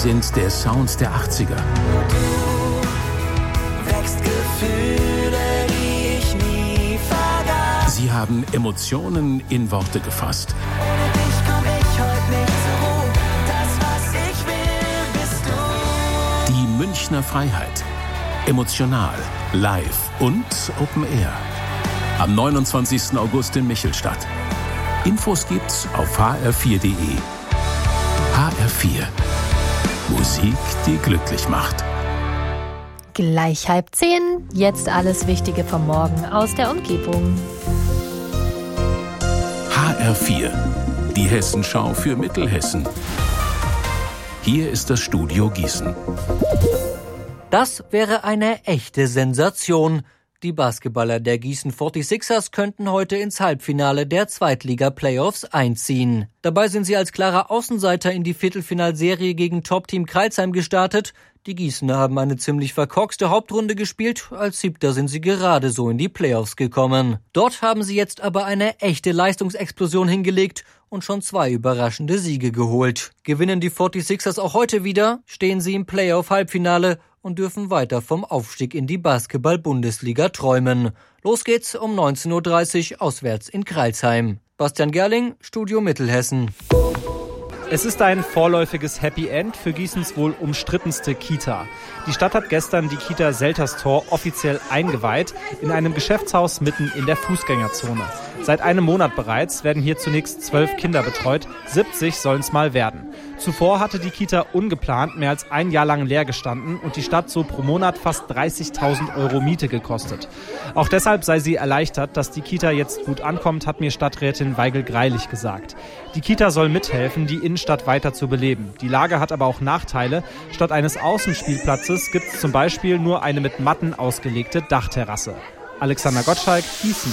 sind der Sound der 80er. Wächst Gefühle, die ich nie vergaß. Sie haben Emotionen in Worte gefasst. Ohne dich komm ich heute nicht zur Ruhe. Das, was ich will, bist du. Die Münchner Freiheit. Emotional, live und Open Air. Am 29. August in Michelstadt. Infos gibt's auf hr4.de. HR4. Musik, die glücklich macht. Gleich 9:30. Jetzt alles Wichtige vom Morgen aus der Umgebung. HR4. Die Hessenschau für Mittelhessen. Hier ist das Studio Gießen. Das wäre eine echte Sensation. Die Basketballer der Gießen 46ers könnten heute ins Halbfinale der Zweitliga-Playoffs einziehen. Dabei sind sie als klarer Außenseiter in die Viertelfinalserie gegen Top-Team Crailsheim gestartet. Die Gießener haben eine ziemlich verkorkste Hauptrunde gespielt. Als Siebter sind sie gerade so in die Playoffs gekommen. Dort haben sie jetzt aber eine echte Leistungsexplosion hingelegt und schon 2 überraschende Siege geholt. Gewinnen die 46ers auch heute wieder, stehen sie im Playoff-Halbfinale und dürfen weiter vom Aufstieg in die Basketball-Bundesliga träumen. Los geht's um 19:30 Uhr auswärts in Crailsheim. Bastian Gerling, Studio Mittelhessen. Es ist ein vorläufiges Happy End für Gießens wohl umstrittenste Kita. Die Stadt hat gestern die Kita Selterstor offiziell eingeweiht, in einem Geschäftshaus mitten in der Fußgängerzone. Seit einem Monat bereits werden hier zunächst 12 Kinder betreut, 70 sollen es mal werden. Zuvor hatte die Kita ungeplant mehr als ein Jahr lang leer gestanden und die Stadt so pro Monat fast 30.000 € Miete gekostet. Auch deshalb sei sie erleichtert, dass die Kita jetzt gut ankommt, hat mir Stadträtin Weigel-Greilich gesagt. Die Kita soll mithelfen, die Innenstadt weiter zu beleben. Die Lage hat aber auch Nachteile. Statt eines Außenspielplatzes gibt es zum Beispiel nur eine mit Matten ausgelegte Dachterrasse. Alexander Gottschalk, Gießen.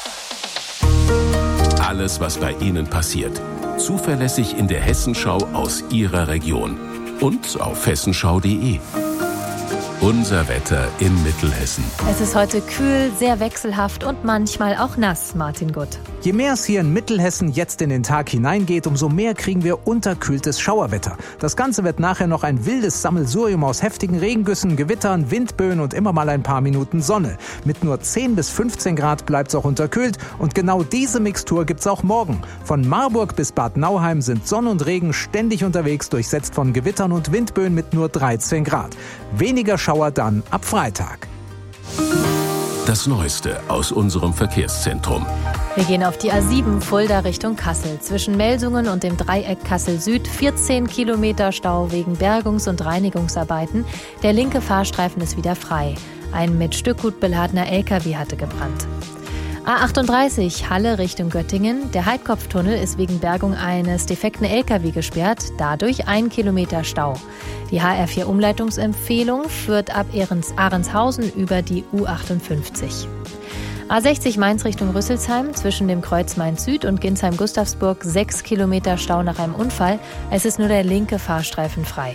Alles, was bei Ihnen passiert. Zuverlässig in der Hessenschau aus Ihrer Region. Und auf hessenschau.de. Unser Wetter in Mittelhessen. Es ist heute kühl, sehr wechselhaft und manchmal auch nass, Martin Gutt. Je mehr es hier in Mittelhessen jetzt in den Tag hineingeht, umso mehr kriegen wir unterkühltes Schauerwetter. Das Ganze wird nachher noch ein wildes Sammelsurium aus heftigen Regengüssen, Gewittern, Windböen und immer mal ein paar Minuten Sonne. Mit nur 10 bis 15 Grad bleibt es auch unterkühlt und genau diese Mixtur gibt's auch morgen. Von Marburg bis Bad Nauheim sind Sonne und Regen ständig unterwegs, durchsetzt von Gewittern und Windböen mit nur 13 Grad. Weniger Schauer dann ab Freitag. Das Neueste aus unserem Verkehrszentrum. Wir gehen auf die A7 Fulda Richtung Kassel. Zwischen Melsungen und dem Dreieck Kassel Süd 14 Kilometer Stau wegen Bergungs- und Reinigungsarbeiten. Der linke Fahrstreifen ist wieder frei. Ein mit Stückgut beladener LKW hatte gebrannt. A38 Halle Richtung Göttingen. Der Heidkopftunnel ist wegen Bergung eines defekten LKW gesperrt, dadurch 1 Kilometer Stau. Die HR4 Umleitungsempfehlung führt ab Ahrenshausen über die U58. A60 Mainz Richtung Rüsselsheim, zwischen dem Kreuz Mainz Süd und Ginsheim-Gustavsburg 6 Kilometer Stau nach einem Unfall. Es ist nur der linke Fahrstreifen frei.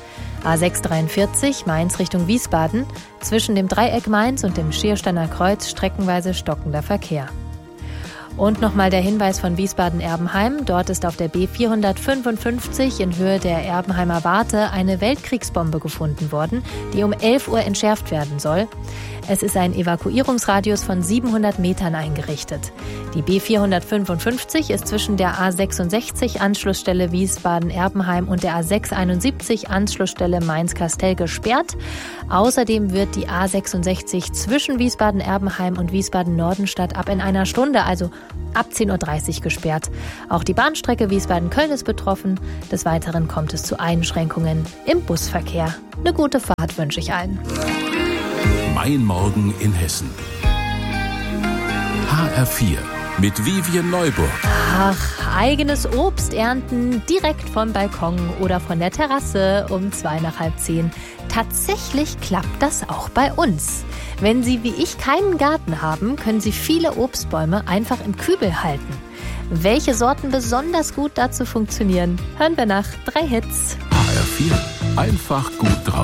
A643 Mainz Richtung Wiesbaden, zwischen dem Dreieck Mainz und dem Schiersteiner Kreuz streckenweise stockender Verkehr. Und nochmal der Hinweis von Wiesbaden-Erbenheim. Dort ist auf der B455 in Höhe der Erbenheimer Warte eine Weltkriegsbombe gefunden worden, die um 11 Uhr entschärft werden soll. Es ist ein Evakuierungsradius von 700 Metern eingerichtet. Die B455 ist zwischen der A66 Anschlussstelle Wiesbaden-Erbenheim und der A671 Anschlussstelle Mainz-Kastell gesperrt. Außerdem wird die A66 zwischen Wiesbaden-Erbenheim und Wiesbaden-Nordenstadt ab in einer Stunde, also ab 10:30 Uhr gesperrt. Auch die Bahnstrecke Wiesbaden-Köln ist betroffen. Des Weiteren kommt es zu Einschränkungen im Busverkehr. Eine gute Fahrt wünsche ich allen. Mein Morgen in Hessen. HR4 mit Vivian Neuburg. Ach, eigenes Obst ernten direkt vom Balkon oder von der Terrasse um 9:55. Tatsächlich klappt das auch bei uns. Wenn Sie wie ich keinen Garten haben, können Sie viele Obstbäume einfach im Kübel halten. Welche Sorten besonders gut dazu funktionieren, hören wir nach 3 Hits. HR4, einfach gut drauf.